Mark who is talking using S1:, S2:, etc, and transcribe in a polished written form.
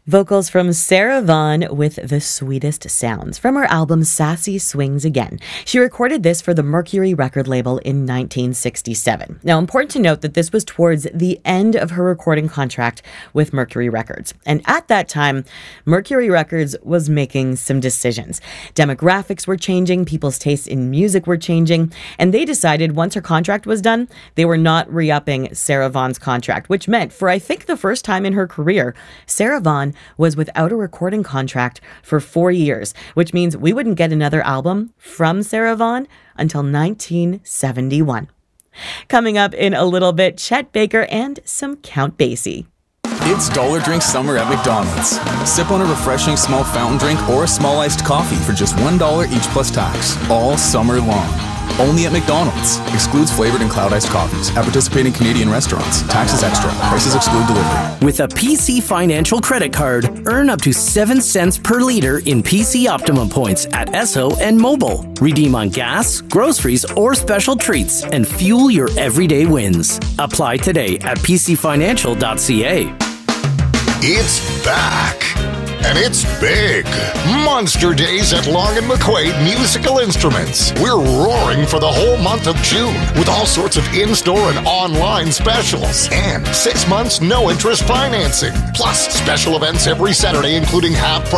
S1: Vocals from Sarah Vaughan with The Sweetest Sounds from her album Sassy Swings Again. She recorded this for the Mercury record label in 1967. Now, important to note that this was towards the end of her recording contract with Mercury Records. And at that time, Mercury Records was making some decisions. Demographics were changing, people's tastes in music were changing, and they decided once her contract was done, they were not re-upping Sarah Vaughan's contract, which meant for I think the first time in her career, Sarah Vaughan was without a recording contract for 4 years, which means we wouldn't get another album from Sarah Vaughan until 1971. Coming up in a little bit, Chet Baker and some Count Basie.
S2: It's Dollar Drink Summer at McDonald's. Sip on a refreshing small fountain drink or a small iced coffee for just $1 each plus tax, all summer long. Only at McDonald's. Excludes flavored and cloud iced coffees at participating Canadian restaurants. Taxes extra. Prices exclude delivery.
S3: With a PC Financial credit card, earn up to 7 cents per liter in PC Optimum points at Esso and Mobile. Redeem on gas, groceries, or special treats and fuel your everyday wins. Apply today at pcfinancial.ca.
S4: It's back. And it's big. Monster Days at Long & McQuaid Musical Instruments. We're roaring for the whole month of June with all sorts of in-store and online specials. And 6 months no interest financing. Plus special events every Saturday, including half price